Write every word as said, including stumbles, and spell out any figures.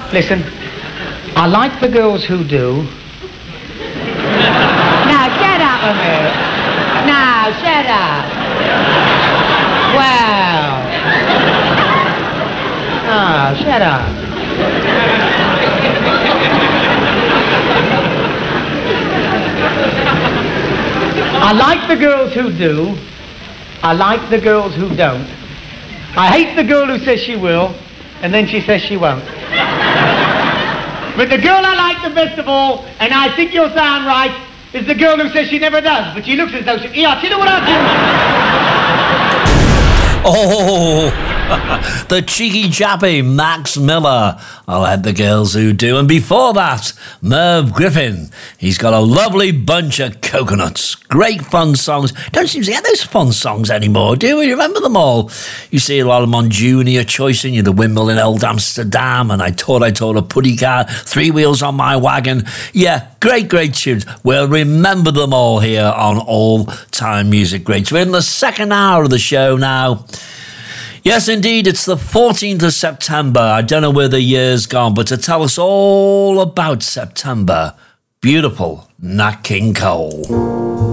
Listen, I like the girls who do. Now, shut up a minute. Now, shut up. Wow. Oh, shut up. I like the girls who do. I like the girls who don't. I hate the girl who says she will, and then she says she won't. But the girl I like the best of all, and I think you'll sound right, is the girl who says she never does, but she looks as though she... Yeah, you know what I'll do? Oh, the cheeky chappy Max Miller. I'll let the girls who do. And before that, Merv Griffin. He's got a lovely bunch of coconuts. Great fun songs. Don't seem to get those fun songs anymore, do we? Remember them all? You see a lot of them on Junior Choicing, you the Windmill in Old Amsterdam, and I Taught I Taught a Putty Car, Three Wheels on My Wagon. Yeah, great, great tunes. We'll remember them all here on All Time Music Greats. We're in the second hour of the show now. Yes, indeed, it's the fourteenth of September. I don't know where the year's gone, but to tell us all about September, beautiful Nat King Cole.